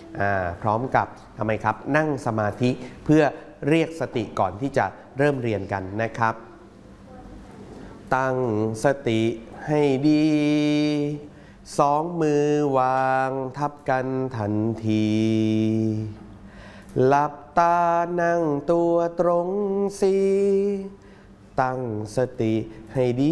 พร้อมกับทำไมครับนั่งสมาธิเพื่อเรียกสติก่อนที่จะเริ่มเรียนกันนะครับตั้งสติให้ดีสองมือวางทับกันทันทีหลับตานั่งตัวตรงสิตั้งสติให้ดี